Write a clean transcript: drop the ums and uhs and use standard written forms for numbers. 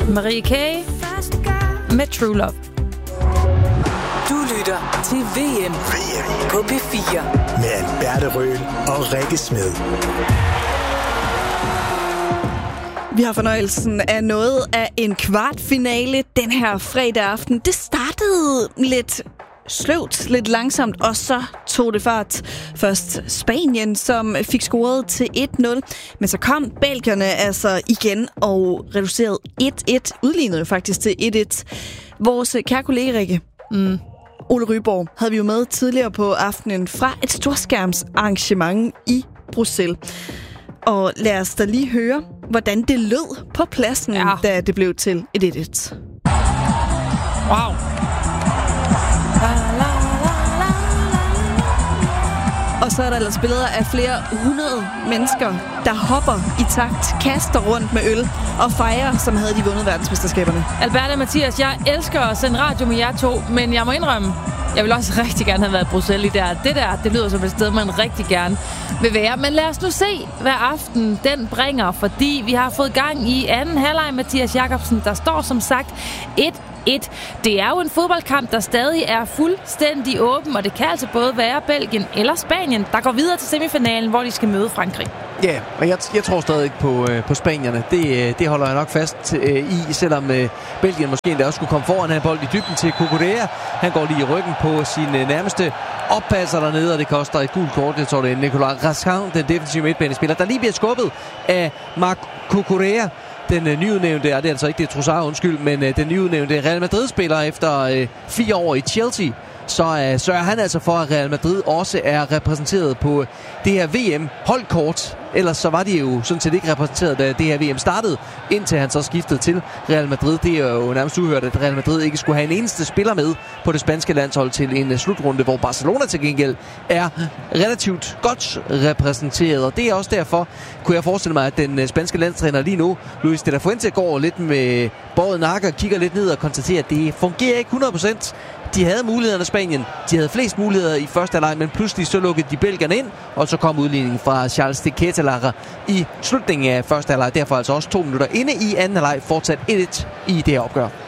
Marie K. med True Love. Du lytter til VM på P4 med Alberte Røhl og Rikke Smed. Vi har fornøjelsen af noget af en kvartfinale den her fredag aften. Det startede lidt sløvt, lidt langsomt, og så tog det fart. Først Spanien, som fik scoret til 1-0, men så kom belgierne altså igen og reducerede 1-1, udlignede faktisk til 1-1. Vores kære kollega Rikke, Ole Ryborg, havde vi jo med tidligere på aftenen fra et storskærmsarrangement i Bruxelles. Og lad os da lige høre, hvordan det lød på pladsen, da det blev til 1-1. Wow. Og så er der ellers billeder af flere 100 mennesker, der hopper i takt, kaster rundt med øl og fejrer, som havde de vundet verdensmesterskaberne. Alberte og Mathias, jeg elsker at sende radio med jer to, men jeg må indrømme, jeg vil også rigtig gerne have været i Bruxelles i der. Det lyder som et sted, man rigtig gerne vil være. Men lad os nu se, hvad aften den bringer, fordi vi har fået gang i anden halvleg. Mathias Jakobsen, der står som sagt 1-1. Det er jo en fodboldkamp, der stadig er fuldstændig åben, og det kan altså både være Belgien eller Spanien, der går videre til semifinalen, hvor de skal møde Frankrig. Ja, og jeg tror stadig på spanierne. Det holder jeg nok fast i, selvom Belgien måske endda også skulle komme foran. Han bold i dybden til Cucurella. Han går lige i ryggen på sin nærmeste oppasser dernede, og det koster et gult kort. Jeg tror, det er Nicolas Raskin, den defensive midtbanespiller, der lige bliver skubbet af Marc Cucurella. Den nyudnævnte, det er altså ikke det Trossard, undskyld, men den nyudnævnte Real Madrid-spiller efter 4 år i Chelsea. Så sørger han altså for, at Real Madrid også er repræsenteret på det her VM-holdkort. Ellers så var de jo sådan set ikke repræsenteret, da det her VM startede, indtil han så skiftede til Real Madrid. Det er jo nærmest uhørt, at Real Madrid ikke skulle have en eneste spiller med på det spanske landshold til en slutrunde, hvor Barcelona til gengæld er relativt godt repræsenteret. Og det er også derfor, kunne jeg forestille mig, at den spanske landstræner lige nu, Luis de la Fuente, går lidt med båret nakke og kigger lidt ned og konstaterer, at det fungerer ikke 100%. De havde mulighederne, Spanien. De havde flest muligheder i første halvleg, men pludselig så lukkede de belgierne ind, og så kom udligningen fra Charles de Ketelaere i slutningen af første halvleg. Derfor altså også 2 minutter inde i anden halvleg, fortsat 1-1 i det her opgør.